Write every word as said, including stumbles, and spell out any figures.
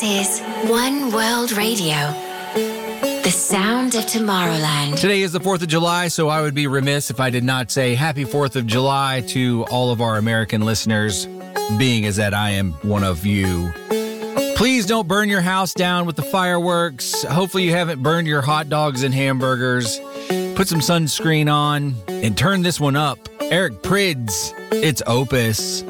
This is One World Radio, the sound of Tomorrowland. Today is the fourth of July, so I would be remiss if I did not say Happy fourth of July to all of our American listeners, being as that I am one of you. Please don't burn your house down with the fireworks. Hopefully you haven't burned your hot dogs and hamburgers. Put some sunscreen on and turn this one up. Eric Prydz, it's Opus.